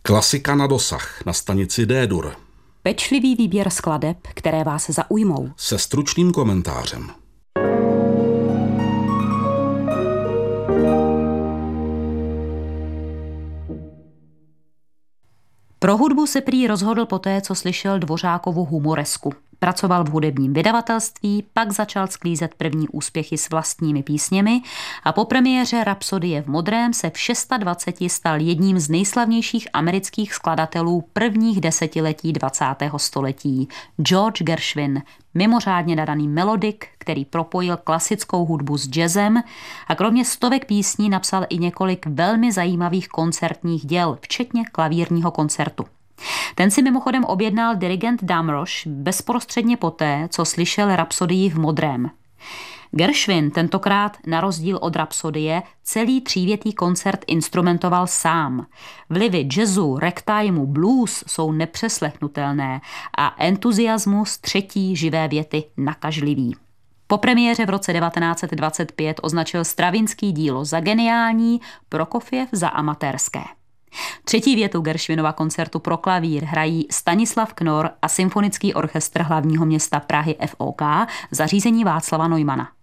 Klasika na dosah na stanici D-dur. Pečlivý výběr skladeb, které vás zaujmou. Se stručným komentářem. Pro hudbu se prý rozhodl poté, co slyšel Dvořákovu humoresku. Pracoval v hudebním vydavatelství, pak začal sklízet první úspěchy s vlastními písněmi a po premiéře Rapsodie v modrém se v 26 stal jedním z nejslavnějších amerických skladatelů prvních desetiletí 20. století. George Gershwin, mimořádně nadaný melodik, který propojil klasickou hudbu s jazzem a kromě stovek písní napsal i několik velmi zajímavých koncertních děl, včetně klavírního koncertu. Ten si mimochodem objednal dirigent Damrosch bezprostředně poté, co slyšel Rapsodii v modrém. Gershwin tentokrát na rozdíl od Rapsodie celý třívětý koncert instrumentoval sám. Vlivy jazzu, ragtimeu, blues jsou nepřeslechnutelné a entuziasmus třetí živé věty nakažlivý. Po premiéře v roce 1925 označil Stravinský dílo za geniální, Prokofjev za amatérské. Třetí větu Gershwinova koncertu pro klavír hrají Stanislav Knor a Symfonický orchestr hlavního města Prahy FOK za řízení Václava Neumana.